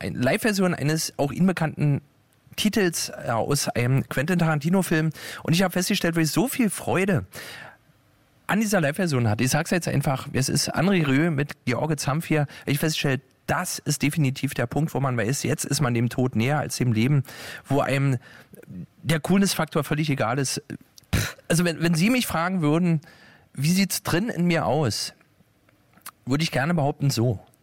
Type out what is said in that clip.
eine Live-Version eines auch Ihnen bekannten Titels aus einem Quentin Tarantino-Film. Und ich habe festgestellt, weil ich so viel Freude an dieser Live-Version hatte. Ich sag's jetzt einfach, es ist André Rieu mit George Zamfir. Ich festgestellt, das ist definitiv der Punkt, wo man weiß, jetzt ist man dem Tod näher als dem Leben, wo einem der Coolness-Faktor völlig egal ist. Also wenn Sie mich fragen würden, wie sieht's drin in mir aus, würde ich gerne behaupten so.